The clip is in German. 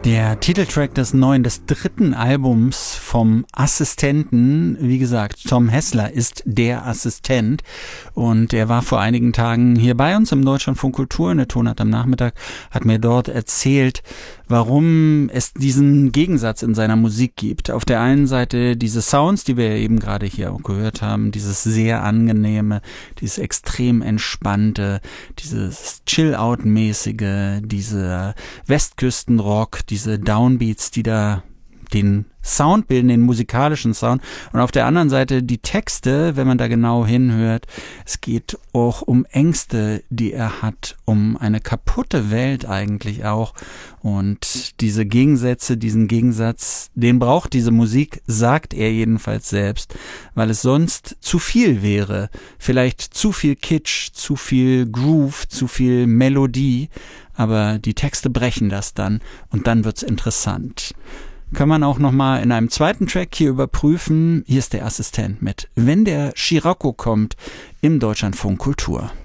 Der Titeltrack des dritten Albums vom Assistenten, wie gesagt, Tom Hessler ist der Assistent und er war vor einigen Tagen hier bei uns im Deutschlandfunk Kultur in der Tonart am Nachmittag, hat mir dort erzählt, warum es diesen Gegensatz in seiner Musik gibt. Auf der einen Seite diese Sounds, die wir eben gerade hier auch gehört haben, dieses sehr angenehme, dieses extrem entspannte, dieses Chill-Out-mäßige, dieser Westküstenrock, diese Downbeats, die da den Sound bilden, den musikalischen Sound. Und auf der anderen Seite die Texte, wenn man da genau hinhört, es geht auch um Ängste, die er hat, um eine kaputte Welt eigentlich auch. Und diese Gegensätze, diesen Gegensatz, den braucht diese Musik, sagt er jedenfalls selbst, weil es sonst zu viel wäre. Vielleicht zu viel Kitsch, zu viel Groove, zu viel Melodie, aber die Texte brechen das dann und dann wird's interessant. Kann man auch nochmal in einem zweiten Track hier überprüfen. Hier ist der Assistent mit Wenn der Scirocco kommt im Deutschlandfunk Kultur.